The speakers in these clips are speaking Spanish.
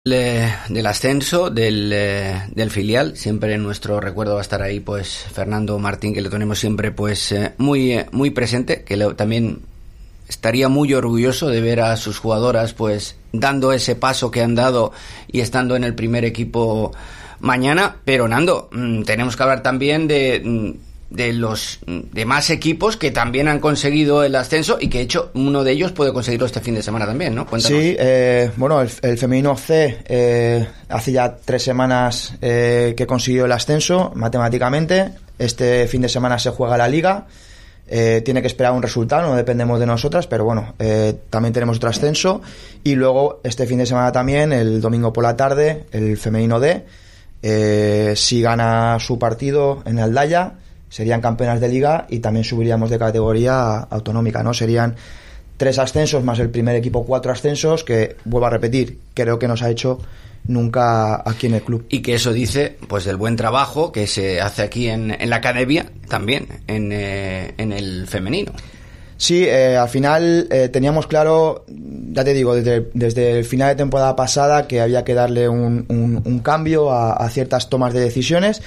Del ascenso del filial. Siempre en nuestro recuerdo va a estar ahí pues Fernando Martín, que lo tenemos siempre pues muy presente, que también estaría muy orgulloso de ver a sus jugadoras pues dando ese paso que han dado y estando en el primer equipo mañana. Pero Nando, tenemos que hablar también de los demás equipos que también han conseguido el ascenso y que de hecho uno de ellos puede conseguirlo este fin de semana también, ¿no? Cuéntanos. Sí, bueno, el femenino C hace ya 3 semanas que consiguió el ascenso matemáticamente. Este fin de semana se juega la liga, tiene que esperar un resultado, no dependemos de nosotras, pero bueno, también tenemos otro ascenso. Y luego este fin de semana también, el domingo por la tarde, el femenino D, si gana su partido en Aldaya, serían campeonas de liga y también subiríamos de categoría autonómica, ¿no? Serían 3 ascensos más el primer equipo, 4 ascensos, que, vuelvo a repetir, creo que no se ha hecho nunca aquí en el club. Y que eso dice pues del buen trabajo que se hace aquí en la academia, también en el femenino. Sí, al final teníamos claro, ya te digo, desde el final de temporada pasada, que había que darle un cambio a ciertas tomas de decisiones.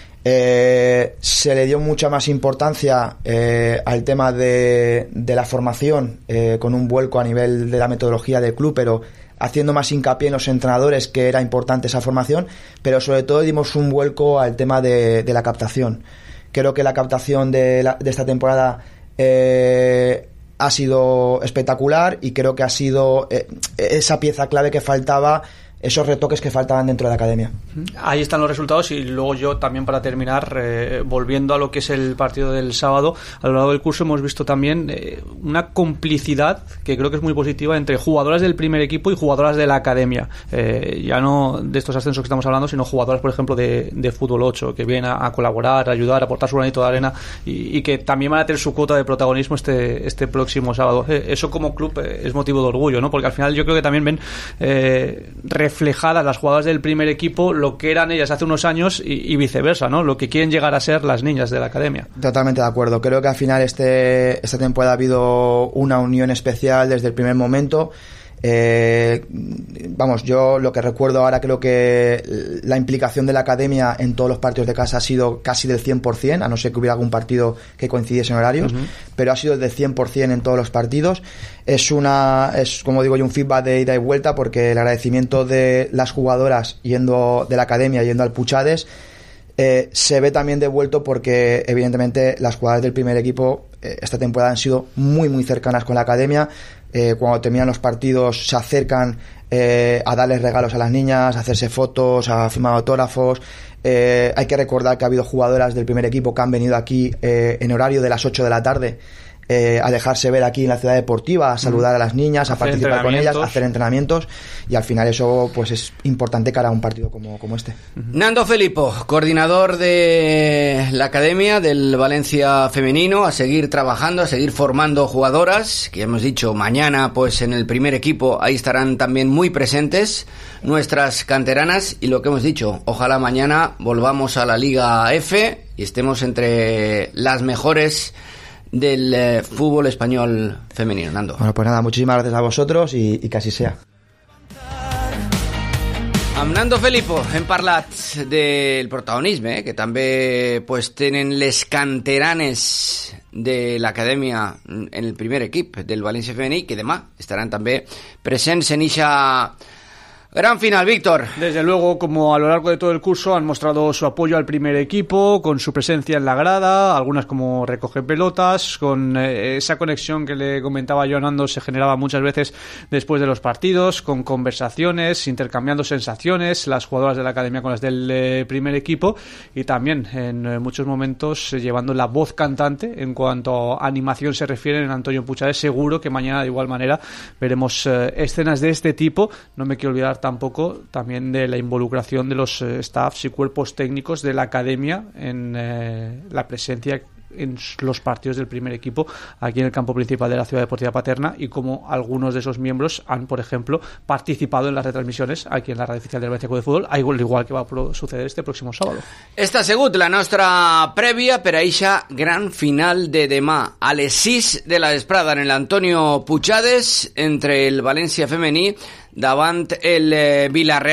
Se le dio mucha más importancia al tema de la formación, con un vuelco a nivel de la metodología del club, pero haciendo más hincapié en los entrenadores, que era importante esa formación, pero sobre todo dimos un vuelco al tema de la captación. Creo que la captación de esta temporada ha sido espectacular, y creo que ha sido esa pieza clave que faltaba, esos retoques que faltaban dentro de la academia. Ahí están los resultados. Y luego yo también, para terminar, volviendo a lo que es el partido del sábado, a lo largo del curso hemos visto también una complicidad que creo que es muy positiva entre jugadoras del primer equipo y jugadoras de la academia, ya no de estos ascensos que estamos hablando, sino jugadoras, por ejemplo, de fútbol 8, que vienen a colaborar, a ayudar, a aportar su granito de arena, y que también van a tener su cuota de protagonismo este próximo sábado. Eso como club es motivo de orgullo, ¿no? Porque al final yo creo que también ven reflejadas las jugadoras del primer equipo lo que eran ellas hace unos años, y viceversa, ¿no? Lo que quieren llegar a ser las niñas de la academia. Totalmente de acuerdo. Creo que al final esta temporada ha habido una unión especial desde el primer momento. Vamos, yo lo que recuerdo ahora, creo que la implicación de la academia en todos los partidos de casa ha sido casi del 100%, a no ser que hubiera algún partido que coincidiese en horarios, pero ha sido del 100% en todos los partidos. Es como digo yo, un feedback de ida y vuelta, porque el agradecimiento de las jugadoras yendo de la academia, yendo al Puchades, se ve también devuelto, porque evidentemente las jugadoras del primer equipo esta temporada han sido muy muy cercanas con la academia. Cuando terminan los partidos se acercan a darles regalos a las niñas, a hacerse fotos, a firmar autógrafos. Hay que recordar que ha habido jugadoras del primer equipo que han venido aquí en horario de las 8 de la tarde a dejarse ver aquí en la ciudad deportiva, a saludar a las niñas, a participar con ellas, a hacer entrenamientos, y al final eso pues es importante cara a un partido como este. Nando Felipo, coordinador de la academia del Valencia femenino, a seguir trabajando, a seguir formando jugadoras, que hemos dicho mañana pues en el primer equipo ahí estarán también muy presentes nuestras canteranas, y lo que hemos dicho, ojalá mañana volvamos a la Liga F y estemos entre las mejores del fútbol español femenino. Nando. Bueno, pues nada, muchísimas gracias a vosotros y que así sea. Amb Nando Felipo hem parlat del protagonisme que també pues, tenen les canteranes de l'acadèmia en el primer equip del València femení, que demà estaran també presents en eixa gran final, Víctor. Desde luego, como a lo largo de todo el curso han mostrado su apoyo al primer equipo, con su presencia en la grada, algunas como recoger pelotas, con esa conexión que le comentaba yo a Nando, se generaba muchas veces después de los partidos, con conversaciones, intercambiando sensaciones, las jugadoras de la academia con las del primer equipo, y también en muchos momentos llevando la voz cantante en cuanto a animación se refiere en Antonio Puchades. Seguro que mañana de igual manera veremos escenas de este tipo. No me quiero olvidar tampoco también de la involucración de los staffs y cuerpos técnicos de la academia en la presencia en los partidos del primer equipo aquí en el campo principal de la Ciudad Deportiva Paterna, y como algunos de esos miembros han, por ejemplo, participado en las retransmisiones aquí en la radio oficial del Valencia Club de Fútbol, igual que va a suceder este próximo sábado. Esta ha sigut la nostra prèvia per a eixa gran final de demà a les 6 de la vesprada en l'Antonio Puchades entre el València femení davant el Villarreal.